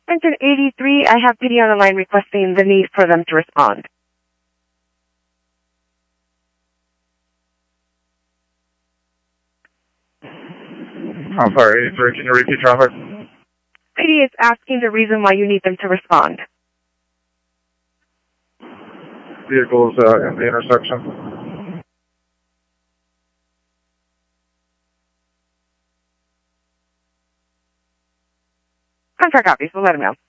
Engine 83, I have PD on the line requesting the need for them to respond. I'm sorry, 83, can you repeat traffic? PD is asking the reason why you need them to respond. Vehicles in the intersection. Contract copies, we'll let them know.